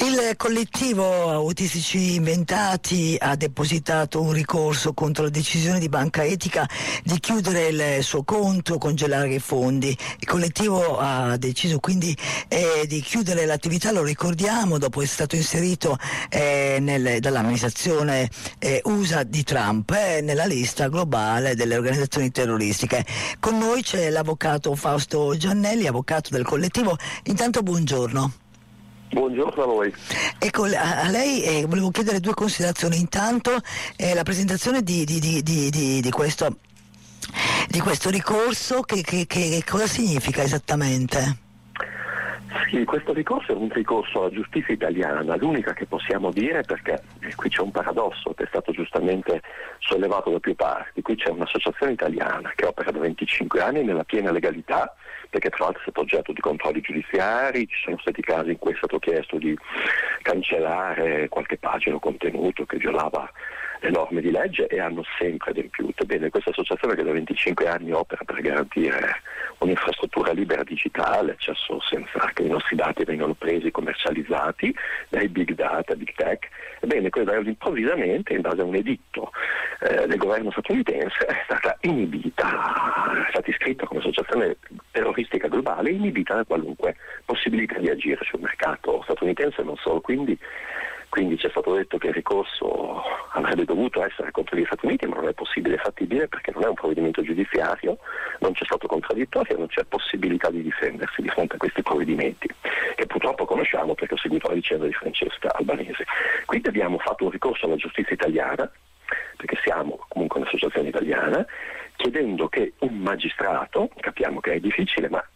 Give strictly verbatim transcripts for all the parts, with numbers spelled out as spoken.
Il collettivo Autistici Inventati ha depositato un ricorso contro la decisione di Banca Etica di chiudere il suo conto, congelare i fondi. Il collettivo ha deciso quindi eh, di chiudere l'attività, lo ricordiamo, dopo essere stato inserito eh, nel, dall'amministrazione eh, U S A di Trump eh, nella lista globale delle organizzazioni terroristiche. Con noi c'è l'avvocato Fausto Giannelli, avvocato del collettivo. Intanto buongiorno. Buongiorno a voi. Ecco, a, a lei eh, volevo chiedere due considerazioni. Intanto eh, la presentazione di, di, di, di, di, di, questo, di questo ricorso, che, che, che cosa significa esattamente? Sì, questo ricorso è un ricorso alla giustizia italiana, l'unica che possiamo dire, perché qui c'è un paradosso che è stato giustamente sollevato da più parti. Qui c'è un'associazione italiana che opera da venticinque anni nella piena legalità, perché tra l'altro è stato oggetto di controlli giudiziari, ci sono stati casi in cui è stato chiesto di cancellare qualche pagina o contenuto che violava le norme di legge e hanno sempre adempiuto. Bene, questa associazione che da venticinque anni opera per garantire un'infrastruttura libera digitale, accesso senza che i nostri dati vengano presi, commercializzati dai big data, big tech, ebbene, improvvisamente, in base a un editto eh, del governo statunitense, è stata inibita, è stata iscritta come associazione terroristica globale, inibita da qualunque possibilità di agire sul mercato statunitense, non solo. Quindi Quindi c'è stato detto che il ricorso avrebbe dovuto essere contro gli Stati Uniti, ma non è possibile e fattibile perché non è un provvedimento giudiziario, non c'è stato contraddittorio, non c'è possibilità di difendersi di fronte a questi provvedimenti, che purtroppo conosciamo perché ho seguito la vicenda di Francesca Albanese. Quindi abbiamo fatto un ricorso alla giustizia italiana, perché siamo comunque un'associazione italiana, chiedendo che un magistrato, capiamo che è difficile, ma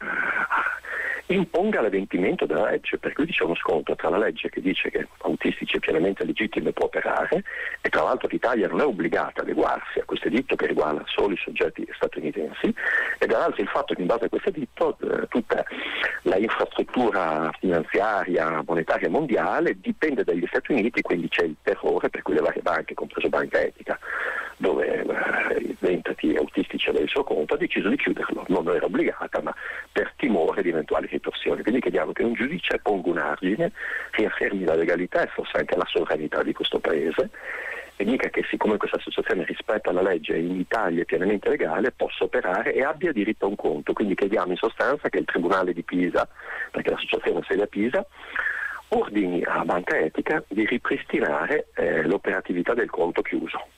imponga l'adempimento della legge, per cui c'è uno scontro tra la legge che dice che autistici è pienamente legittimo e può operare, e tra l'altro l'Italia non è obbligata ad adeguarsi a questo editto che riguarda solo i soggetti statunitensi, e dall'altro il fatto che in base a questo editto eh, tutta la infrastruttura finanziaria monetaria mondiale dipende dagli Stati Uniti, quindi c'è il terrore per cui le varie banche, compreso Banca Etica, dove eh, le entità autistici aveva il suo conto, ha deciso di chiuderlo, non era obbligata, ma per timore di eventuali ritorsioni. Quindi chiediamo che un giudice ponga un argine, riaffermi la legalità e forse anche la sovranità di questo paese e dica che siccome questa associazione rispetta la legge e in Italia è pienamente legale, possa operare e abbia diritto a un conto. Quindi chiediamo in sostanza che il Tribunale di Pisa, perché l'associazione ha sede a Pisa, ordini a Banca Etica di ripristinare eh, l'operatività del conto chiuso.